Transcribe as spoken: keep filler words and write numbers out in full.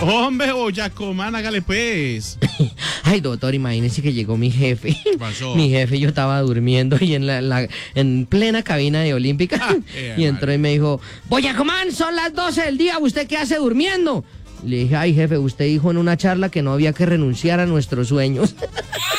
Hombre, Boyacomán, hágale pues. Ay, doctor, imagínese que llegó mi jefe. ¿Qué pasó? Mi jefe, yo estaba durmiendo y en la, la- en plena cabina de Olímpica. Ah, eh, y entró y me dijo, Boyacomán, son las doce del día, ¿usted qué hace durmiendo? Le dije, ay, jefe, usted dijo en una charla que no había que renunciar a nuestros sueños.